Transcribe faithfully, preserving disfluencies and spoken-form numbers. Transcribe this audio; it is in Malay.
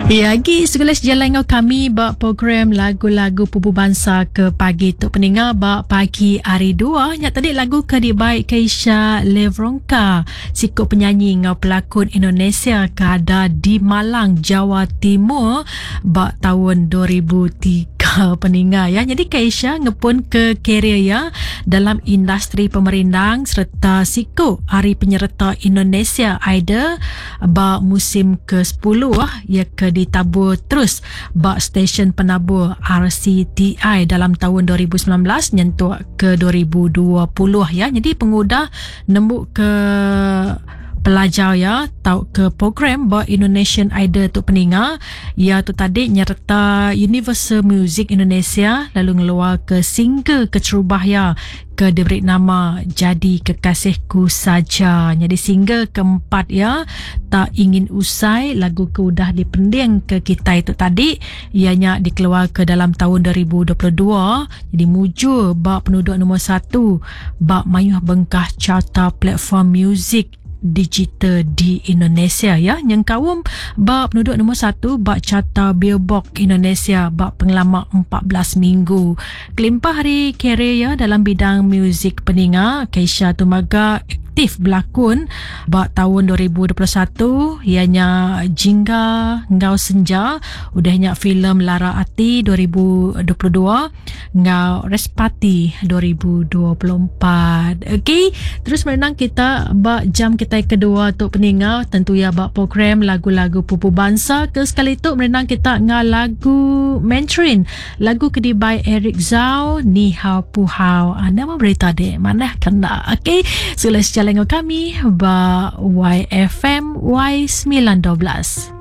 Ya, lagi segala sejalan dengan kami bak program lagu-lagu Pupu Bangsa ke pagi tu pendengar bak pagi hari dua. Yang tadi lagu ke baik Keisha Levronka, sikut penyanyi ngau pelakon Indonesia ke ada di Malang, Jawa Timur bak tahun dua ribu tiga pendengar ya. Jadi Keisha ngepun ke kerja ya dalam industri pemerintah serta sikut Hari Penyerta Indonesia Idol bak musim ke sepuluh ah ya ke ditabur terus bak stesen penabur R C T I dalam tahun dua ribu sembilan belas nyentuh ke dua ribu dua puluh ya. Jadi pengudah nembuk ke pelajar ya tau ke program bak Indonesian Idol tu peninga ya tu tadi nyerta Universal Music Indonesia lalu ngeluar ke single kecerubah ya ke diberi nama Jadi Kekasihku Saja. Jadi single keempat ya Tak Ingin Usai lagu ke udah dipending ke kita itu tadi ianya dikeluar ke dalam tahun dua ribu dua puluh dua. Jadi mujur bak penduduk nombor satu bak mayuh bengkah carta platform muzik digital di Indonesia ya. Yang kawum bak penduduk nombor satu bak carta Billboard Indonesia bak pengalaman empat belas minggu. Kelimpah hari kerja ya dalam bidang muzik peninga. Keisha Tumaga aktif berlakon bak tahun dua ribu dua puluh satu ianya Jingga Ngau Senja, udahnya filem Lara Ati dua ribu dua puluh dua, Ngau Respati dua ribu dua puluh empat. Okey, terus menang kita bak jam kita kedua untuk peninga tentu ya bak program lagu-lagu Pupu Bangsa ke sekali tu menang kita ngau lagu Mandarin, lagu kedibai Eric Zhao Ni Hao Pu Hao. Anda mau berita dek mana kena. Okey, sudah sejalan dengan kami ba Y F M Y sembilan dua belas.